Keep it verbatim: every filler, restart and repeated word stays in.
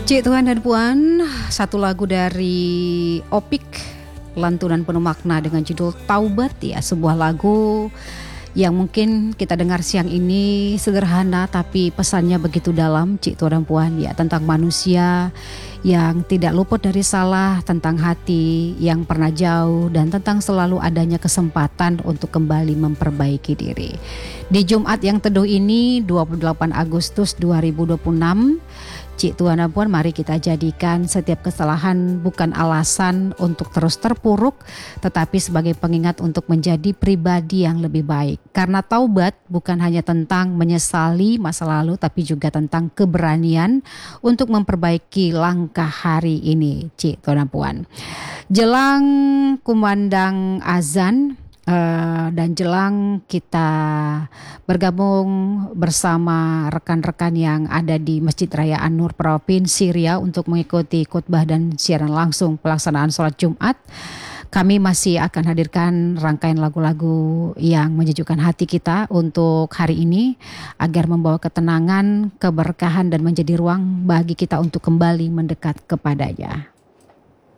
Cik Tuan dan Puan, satu lagu dari Opik, lantunan penuh makna dengan judul Taubat, ya, sebuah lagu yang mungkin kita dengar siang ini sederhana tapi pesannya begitu dalam, Cik Tuan dan Puan, ya, tentang manusia yang tidak luput dari salah, tentang hati yang pernah jauh, dan tentang selalu adanya kesempatan untuk kembali memperbaiki diri. Di Jumat yang teduh ini, dua puluh delapan Agustus dua ribu dua puluh enam, Cik Tuan dan Puan, mari kita jadikan setiap kesalahan bukan alasan untuk terus terpuruk, tetapi sebagai pengingat untuk menjadi pribadi yang lebih baik. Karena taubat bukan hanya tentang menyesali masa lalu, tapi juga tentang keberanian untuk memperbaiki langkah hari ini, Cik Tuan dan Puan. Jelang kumandang azan, Uh, dan jelang kita bergabung bersama rekan-rekan yang ada di Masjid Raya An-Nur Provinsi Riau untuk mengikuti khutbah dan siaran langsung pelaksanaan sholat Jumat, kami masih akan hadirkan rangkaian lagu-lagu yang menyejukkan hati kita untuk hari ini agar membawa ketenangan, keberkahan, dan menjadi ruang bagi kita untuk kembali mendekat kepadanya.